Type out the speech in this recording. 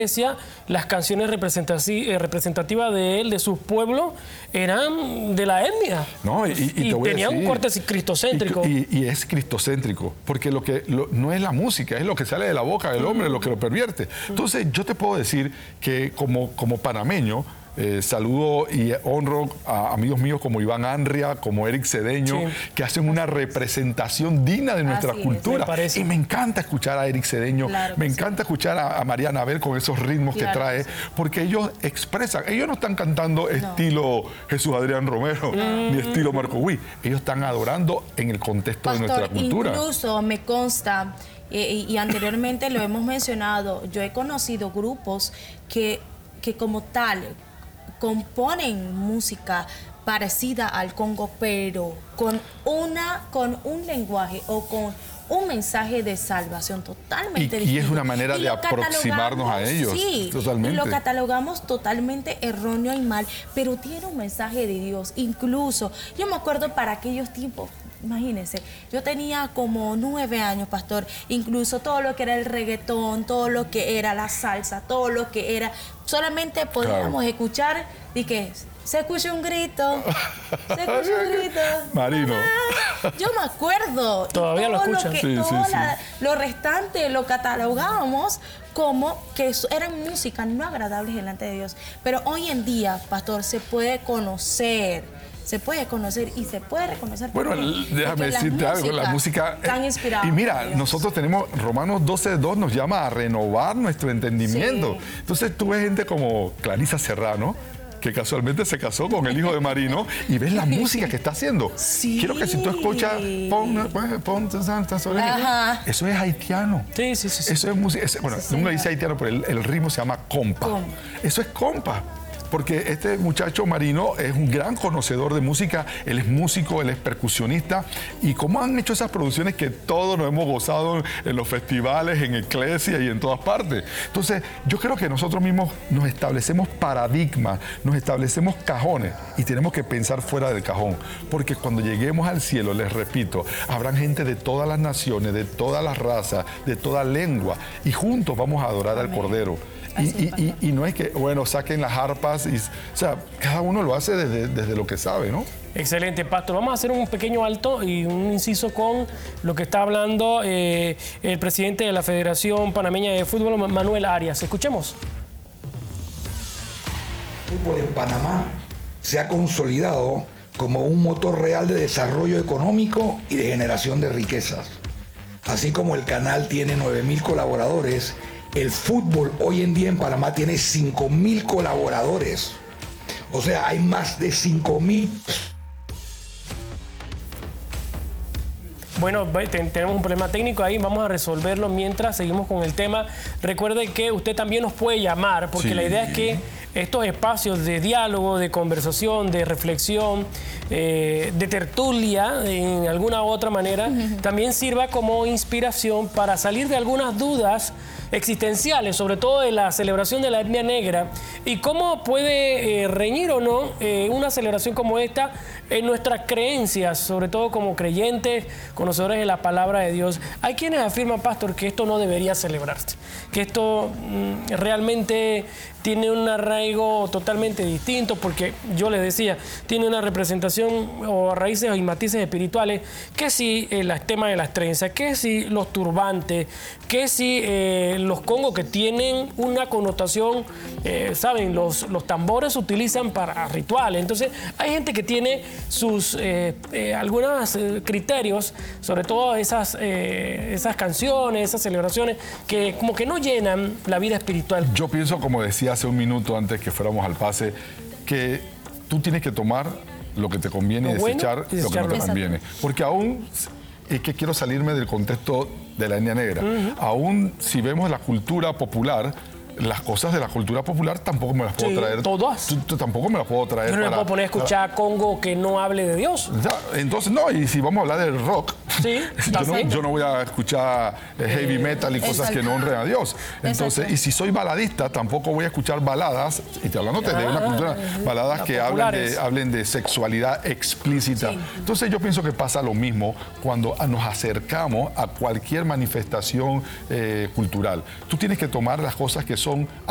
las canciones representativas de él, de su pueblo, eran de la etnia. No, y te voy a tenía decir, un corte cristocéntrico. Y es cristocéntrico, porque no es la música, es lo que sale de la boca del hombre lo que lo pervierte. Entonces, yo te puedo decir que como panameño, saludo y honro a amigos míos como Iván Anria, como Eric Cedeño, que hacen una representación digna de nuestra cultura. Y me encanta escuchar a Eric Cedeño, me encanta escuchar a María Anabel con esos ritmos que trae, porque ellos expresan, ellos no están cantando estilo Jesús Adrián Romero, ni estilo Marco Witt, ellos están adorando en el contexto de nuestra cultura. Incluso me consta, y anteriormente lo hemos mencionado, yo he conocido grupos que como tal componen música parecida al Congo, pero con un lenguaje o con un mensaje de salvación totalmente distinto. Y es una manera de aproximarnos a ellos. Sí, totalmente. Y lo catalogamos totalmente erróneo y mal, pero tiene un mensaje de Dios. Incluso, yo me acuerdo para aquellos tiempos, imagínense, yo tenía como 9 años, pastor, incluso todo lo que era el reggaetón, todo lo que era la salsa, todo lo que era, solamente podíamos escuchar y que se escucha un grito, se escucha un grito. Marino. Yo me acuerdo. Todavía lo escuchan. Lo restante lo catalogábamos como que eran músicas no agradables delante de Dios. Pero hoy en día, pastor, se puede conocer y se puede reconocer. Bueno, déjame decirte algo, la música tan inspirada. Y mira, nosotros tenemos, Romanos 12:2 nos llama a renovar nuestro entendimiento. Entonces tú ves gente como Clarisa Serrano, que casualmente se casó con el hijo de Marino, y ves la música que está haciendo. Quiero que si tú escuchas, pon tus santas orejas. Eso es haitiano. Sí. Eso es música. Bueno, uno dice haitiano, pero el ritmo se llama compa. Eso es compa. Porque este muchacho Marino es un gran conocedor de música, él es músico, él es percusionista, y cómo han hecho esas producciones que todos nos hemos gozado en los festivales, en Iglesia y en todas partes. Entonces, yo creo que nosotros mismos nos establecemos paradigmas, nos establecemos cajones, y tenemos que pensar fuera del cajón, porque cuando lleguemos al cielo, les repito, habrán gente de todas las naciones, de todas las razas, de toda lengua, y juntos vamos a adorar al Cordero. Y no es que, bueno, saquen las arpas, o sea, cada uno lo hace desde lo que sabe, ¿no? Excelente, pastor. Vamos a hacer un pequeño alto y un inciso con lo que está hablando el presidente de la Federación Panameña de Fútbol, Manuel Arias. Escuchemos. El fútbol en Panamá se ha consolidado como un motor real de desarrollo económico y de generación de riquezas. Así como el canal tiene 9.000 colaboradores, el fútbol hoy en día en Panamá tiene 5.000 colaboradores. O sea, hay más de 5.000. Bueno, tenemos un problema técnico ahí, vamos a resolverlo mientras seguimos con el tema. Recuerde que usted también nos puede llamar, porque la idea es que estos espacios de diálogo, de conversación, de reflexión, de tertulia, en alguna u otra manera, también sirva como inspiración para salir de algunas dudas existenciales, sobre todo de la celebración de la etnia negra, y cómo puede reñir o no una celebración como esta en nuestras creencias, sobre todo como creyentes, conocedores de la palabra de Dios. Hay quienes afirman, pastor, que esto no debería celebrarse, que esto realmente tiene un arraigo totalmente distinto, porque yo les decía, tiene una representación o raíces y matices espirituales, que si el tema de las trenzas, que si los turbantes, que si los congos, que tienen una connotación, saben, los tambores se utilizan para rituales. Entonces hay gente que tiene sus algunos criterios, sobre todo esas canciones, esas celebraciones, que como que no llenan la vida espiritual. Yo pienso, como decía hace un minuto antes que fuéramos al pase, que tú tienes que tomar lo que te conviene y desechar lo que no te conviene. Porque aún, es que quiero salirme del contexto de la etnia negra, aún si vemos la cultura popular, las cosas de la cultura popular tampoco me las puedo traer. ¿Todas? Tampoco me las puedo traer. Yo no me puedo poner a escuchar Congo que no hable de Dios. Ya, entonces, no, y si vamos a hablar del rock, yo no voy a escuchar heavy metal y cosas que no honren a Dios. Entonces, y si soy baladista, tampoco voy a escuchar baladas, y te hablando de una cultura, baladas que hablen de sexualidad explícita. Entonces yo pienso que pasa lo mismo cuando nos acercamos a cualquier manifestación cultural. Tú tienes que tomar las cosas que son